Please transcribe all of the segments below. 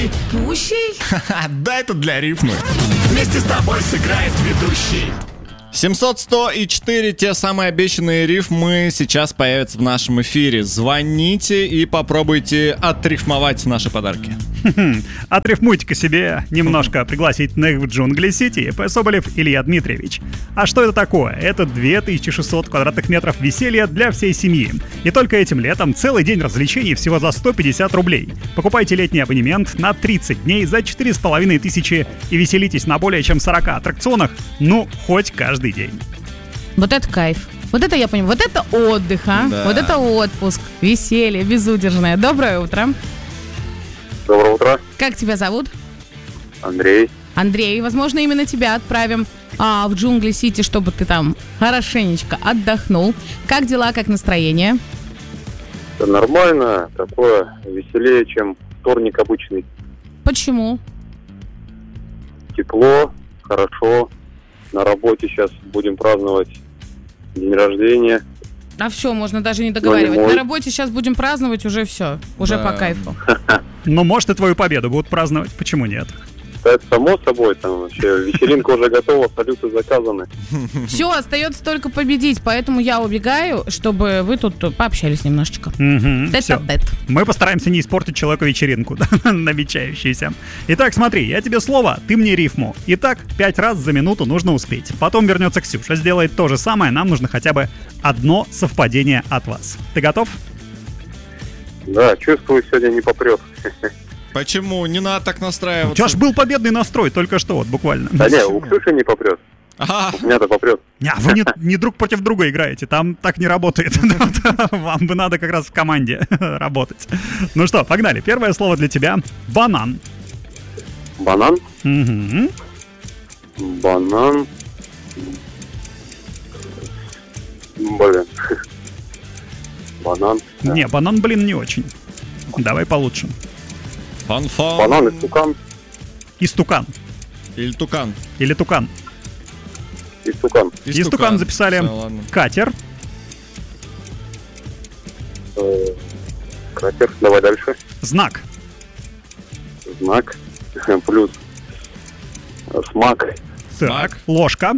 ведущий? Да, это для рифмы. Вместе с тобой сыграет ведущий. 700, 100 и 4, те самые обещанные рифмы сейчас появятся в нашем эфире. Звоните и попробуйте отрифмовать наши подарки. Отрифмуйте-ка себе немножко пригласительных в Джунгли-Сити. П. Соболев, Илья Дмитриевич. А что это такое? Это 2600 квадратных метров веселья для всей семьи. И только этим летом целый день развлечений всего за 150 рублей. Покупайте летний абонемент на 30 дней за 4500 и веселитесь на более чем 40 аттракционах, ну, хоть каждый день. Вот это кайф. Вот это я понимаю. Вот это отдых, а? Да. Вот это отпуск. Веселье безудержное. Доброе утро. Доброе утро, Как тебя зовут? Андрей. Андрей. Возможно, именно тебя отправим в Джунгли-Сити, чтобы ты там хорошенечко отдохнул. Как дела, как настроение? Да нормально, такое веселее, чем вторник обычный. Почему? Тепло, хорошо. На работе сейчас будем праздновать день рождения. А все, можно даже не договаривать. мой. На работе сейчас будем праздновать, уже все. Уже Да. по кайфу. Но, может, и твою победу будут праздновать, почему нет? Да, это само собой, там вообще вечеринка уже готова, салюты заказаны. Все, остается только победить. Поэтому я убегаю, чтобы вы тут пообщались немножечко. Все. Тет-а-тет. Мы постараемся не испортить человеку вечеринку, да, намечающуюся. Итак, смотри, я тебе слово, ты мне рифму. Итак, 5 раз за минуту нужно успеть. Потом вернется Ксюша, сделает то же самое. Нам нужно хотя бы одно совпадение от вас. Ты готов? Да, чувствую, сегодня не попрет. Почему? Не надо так У настраиваться. тебя ж был победный настрой только что, вот буквально. Да не, у Ксюши не попрет, Ага. у меня-то попрет. Не, вы не друг против друга играете, там так не работает. Вам бы надо как раз в команде работать. Ну что, погнали. Первое слово для тебя. Банан. Банан, Мгм. банан. Блин. Банан. Не, банан, блин, не очень. Давай получше. Фан-фан. Банан и стукан. Истукан. Или тукан. Или тукан. И стукан. Истукан записали. Всё, ладно. Катер. Катер. Давай дальше. Знак. Знак. Плюс. Смак. Так. Ложка.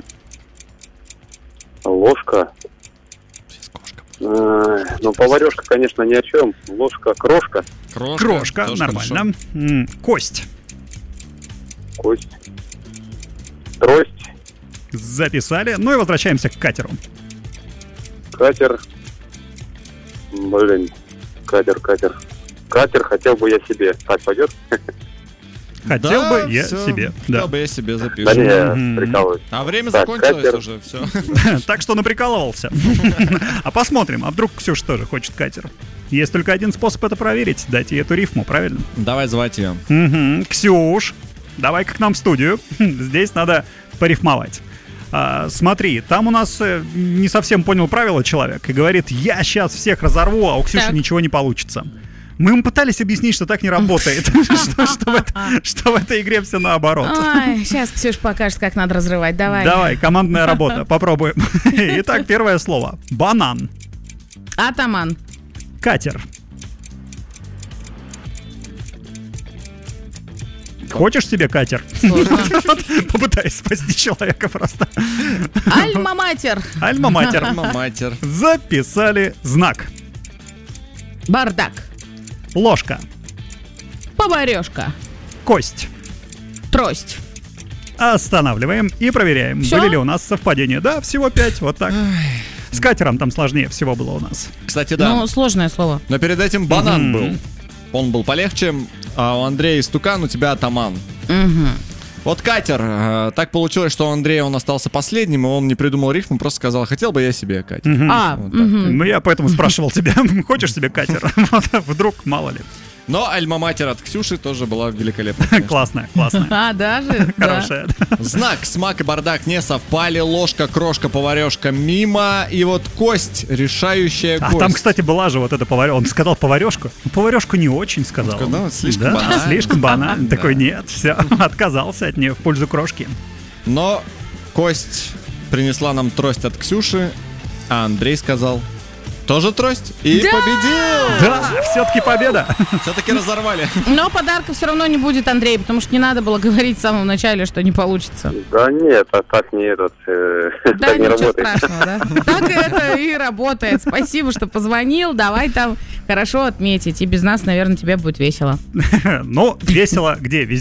Ложка. Сейчас кошка. Ну, поварешка, конечно, ни о чем. Ложка, крошка, Крошка. Тоже Нормально. Кость. кость, трость, Записали. Ну и возвращаемся к катеру. катер. Блин, катер. Катер хотел бы я себе. Так, пойдет? Хотел бы я всё. себе. Хотел Да. бы я себе запишу. Да не, я Мгм. прикалываюсь. А время Так, закончилось катер. уже, все. Так что наприкалывался. А посмотрим, а вдруг Ксюша тоже хочет катер. Есть только один способ это проверить. Дать ей эту рифму, правильно? Давай звать ее. Мгм. Ксюш, давай-ка к нам в студию. Здесь надо порифмовать. Смотри, там у нас не совсем понял правила человек и говорит: я сейчас всех разорву, а у Ксюши Так. ничего не получится. Мы ему пытались объяснить, что так не работает, что в этой игре все наоборот. Ой, сейчас Ксюша покажет, как надо разрывать. Давай. Давай, командная работа, попробуем. Итак, первое слово. Банан. Атаман. Катер. Хочешь себе катер? Сложно. Попытаюсь спасти человека просто. Альма-матер. Альма-матер. Маматер. Записали знак. Бардак. Ложка. Поварешка. Кость. Трость. Останавливаем и проверяем, Всё? были ли у нас совпадения. Да, всего 5, вот так. С катером там сложнее всего было у нас. Кстати, да. Ну, сложное слово. Но перед этим банан Мгм. был. Он был полегче, а у Андрея истукан, у тебя атаман. Мгм. Вот катер. Так получилось, что у Андрея он остался последним, и он не придумал рифму, просто сказал: хотел бы я себе катер. Мгм. А, Вот так. мгм. Ну, я поэтому спрашивал тебя, хочешь себе катер? Вот, вдруг, мало ли. Но альма-матер от Ксюши тоже была великолепна. конечно. Классная, классная. А, даже? Да. Хорошая. Знак, смак и бардак не совпали. Ложка, крошка, поварешка мимо. И вот кость, решающая А кость. там, кстати, была же вот эта поварешка. Он сказал поварешку. Ну, поварешку не очень сказал. Он сказал, слишком Да, банально. слишком банально. Да. Такой, нет, все, отказался от нее в пользу крошки. Но кость принесла нам трость от Ксюши, а Андрей сказал: Тоже трость? И Да! победил! Да, все-таки победа. Все-таки разорвали. Но подарка все равно не будет, Андрей, потому что не надо было говорить в самом начале, что не получится. Да нет, а так не Да, так не ничего работает. страшного, да? Так это и работает. Спасибо, что позвонил. Давай там хорошо отметить. И без нас, наверное, тебе будет весело. Ну, весело где? Везде